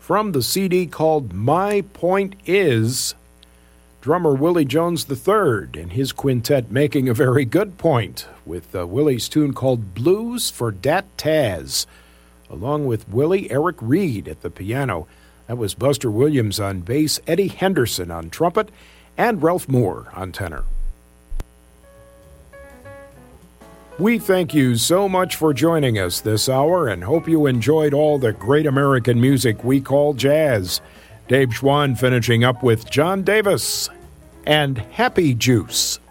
from the CD called My Point Is, drummer Willie Jones III and his quintet making a very good point with Willie's tune called Blues for Dat Taz. Along with Willie, Eric Reed at the piano. That was Buster Williams on bass, Eddie Henderson on trumpet, and Ralph Moore on tenor. We thank you so much for joining us this hour and hope you enjoyed all the great American music we call jazz. Dave Schwann finishing up with John Davis and Happy Juice.